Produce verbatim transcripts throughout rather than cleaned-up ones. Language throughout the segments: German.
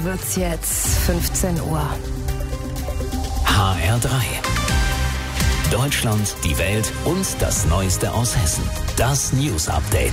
wird's jetzt fünfzehn Uhr. H R drei. Deutschland, die Welt und das Neueste aus Hessen. Das News Update.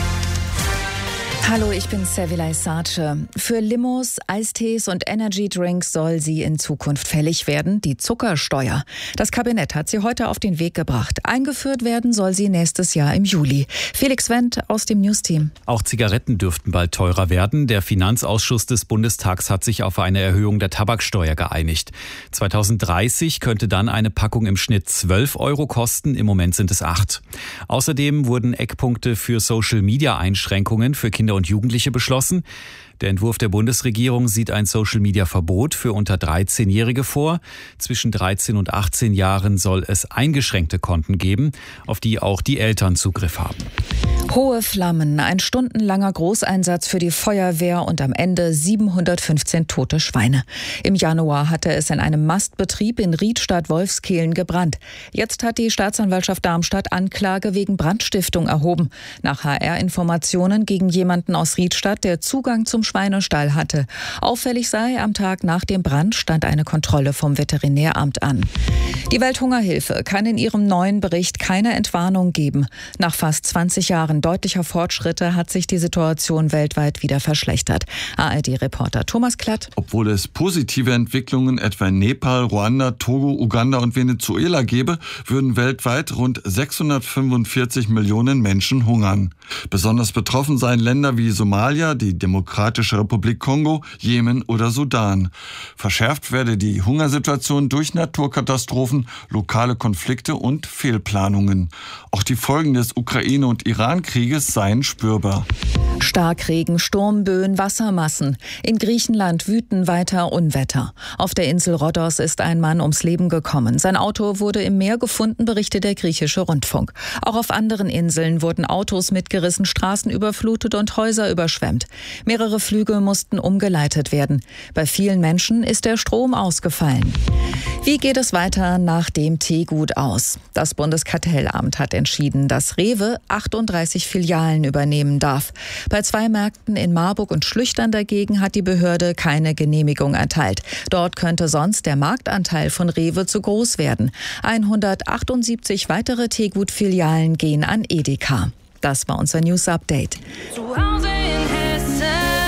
Hallo, ich bin Servilay Sarce. Für Limos, Eistees und Energydrinks soll sie in Zukunft fällig werden, die Zuckersteuer. Das Kabinett hat sie heute auf den Weg gebracht. Eingeführt werden soll sie nächstes Jahr im Juli. Felix Wendt aus dem Newsteam. Auch Zigaretten dürften bald teurer werden. Der Finanzausschuss des Bundestags hat sich auf eine Erhöhung der Tabaksteuer geeinigt. zweitausenddreißig könnte dann eine Packung im Schnitt zwölf Euro kosten. Im Moment sind es acht. Außerdem wurden Eckpunkte für Social-Media-Einschränkungen für Kinder und Jugendliche beschlossen. Der Entwurf der Bundesregierung sieht ein Social-Media-Verbot für unter dreizehnjährige vor. Zwischen dreizehn und achtzehn Jahren soll es eingeschränkte Konten geben, auf die auch die Eltern Zugriff haben. Hohe Flammen, ein stundenlanger Großeinsatz für die Feuerwehr und am Ende siebenhundertfünfzehn tote Schweine. Im Januar hatte es in einem Mastbetrieb in Riedstadt-Wolfskehlen gebrannt. Jetzt hat die Staatsanwaltschaft Darmstadt Anklage wegen Brandstiftung erhoben. Nach H R-Informationen gegen jemanden aus Riedstadt, der Zugang zum Schweinestall hatte. Auffällig sei, am Tag nach dem Brand stand eine Kontrolle vom Veterinäramt an. Die Welthungerhilfe kann in ihrem neuen Bericht keine Entwarnung geben. Nach fast zwanzig Jahren deutlicher Fortschritte hat sich die Situation weltweit wieder verschlechtert. A R D-Reporter Thomas Klatt. Obwohl es positive Entwicklungen etwa in Nepal, Ruanda, Togo, Uganda und Venezuela gäbe, würden weltweit rund sechshundertfünfundvierzig Millionen Menschen hungern. Besonders betroffen seien Länder wie Somalia, die Demokratische Republik Kongo, Jemen oder Sudan. Verschärft werde die Hungersituation durch Naturkatastrophen, lokale Konflikte und Fehlplanungen. Auch die Folgen des Ukraine- und Iran-Krieges seien spürbar. Starkregen, Sturmböen, Wassermassen. In Griechenland wüten weiter Unwetter. Auf der Insel Rhodos ist ein Mann ums Leben gekommen. Sein Auto wurde im Meer gefunden, berichtet der griechische Rundfunk. Auch auf anderen Inseln wurden Autos mitgerissen, Straßen überflutet und Häuser überschwemmt. Mehrere Flüge mussten umgeleitet werden. Bei vielen Menschen ist der Strom ausgefallen. Wie geht es weiter nach dem Teegut aus? Das Bundeskartellamt hat entschieden, dass Rewe achtunddreißig Filialen übernehmen darf. Bei zwei Märkten in Marburg und Schlüchtern dagegen hat die Behörde keine Genehmigung erteilt. Dort könnte sonst der Marktanteil von Rewe zu groß werden. hundertachtundsiebzig weitere Teegut-Filialen gehen an Edeka. Das war unser News Update. Zu Hause in Hessen.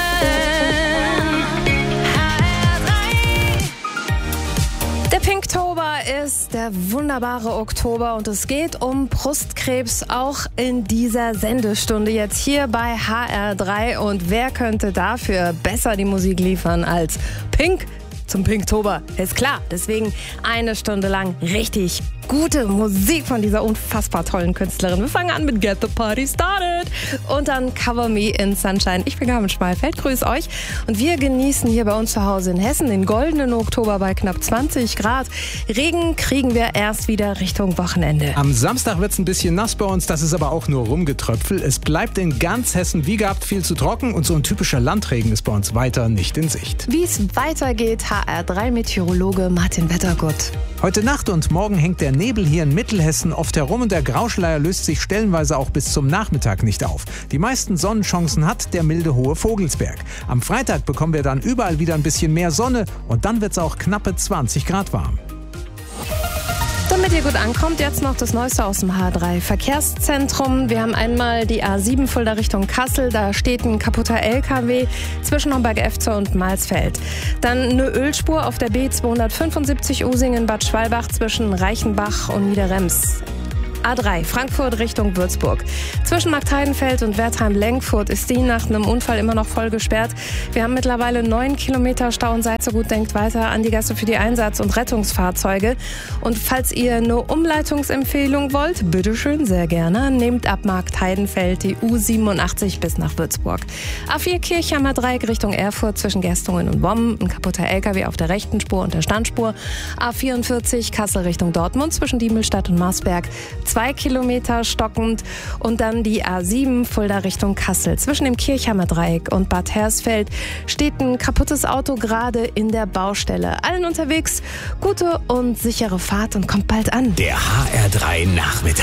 Der Pinktober ist der wunderbare Oktober und es geht um Brustkrebs auch in dieser Sendestunde jetzt hier bei H R drei. Und wer könnte dafür besser die Musik liefern als Pink zum Pinktober? Ist klar, deswegen eine Stunde lang richtig gute Musik von dieser unfassbar tollen Künstlerin. Wir fangen an mit Get the Party Started und dann Cover Me in Sunshine. Ich bin Carmen Schmalfeld, grüß euch und wir genießen hier bei uns zu Hause in Hessen den goldenen Oktober bei knapp zwanzig Grad. Regen kriegen wir erst wieder Richtung Wochenende. Am Samstag wird es ein bisschen nass bei uns, das ist aber auch nur Rumgetröpfel. Es bleibt in ganz Hessen wie gehabt viel zu trocken und so ein typischer Landregen ist bei uns weiter nicht in Sicht. Wie es weitergeht, H R drei Meteorologe Martin Wettergott. Heute Nacht und morgen hängt der Nebel hier in Mittelhessen oft herum und der Grauschleier löst sich stellenweise auch bis zum Nachmittag nicht auf. Die meisten Sonnenchancen hat der milde hohe Vogelsberg. Am Freitag bekommen wir dann überall wieder ein bisschen mehr Sonne und dann wird es auch knappe zwanzig Grad warm. Damit ihr gut ankommt, jetzt noch das Neueste aus dem H drei Verkehrszentrum. Wir haben einmal die A sieben Fulda Richtung Kassel. Da steht ein kaputter L K W zwischen Homberg-Efze und Malsfeld. Dann eine Ölspur auf der B zweihundertfünfundsiebzig Usingen-Bad Schwalbach zwischen Reichenbach und Niederrems. A drei Frankfurt Richtung Würzburg. Zwischen Marktheidenfeld und Wertheim-Lenkfurt ist die nach einem Unfall immer noch voll gesperrt. Wir haben mittlerweile neun Kilometer Stau und seid so gut, denkt weiter an die Gäste für die Einsatz- und Rettungsfahrzeuge. Und falls ihr eine Umleitungsempfehlung wollt, bitteschön, sehr gerne, nehmt ab Marktheidenfeld die U siebenundachtzig bis nach Würzburg. A vier Kirchheimer Dreieck Richtung Erfurt zwischen Gerstungen und Wommen. Ein kaputter L K W auf der rechten Spur und der Standspur. A vierundvierzig Kassel Richtung Dortmund zwischen Diemelstadt und Marsberg. Zwei Kilometer stockend und dann die A sieben Fulda Richtung Kassel. Zwischen dem Kirchheimer Dreieck und Bad Hersfeld steht ein kaputtes Auto gerade in der Baustelle. Allen unterwegs gute und sichere Fahrt und kommt bald an. Der H R drei Nachmittag.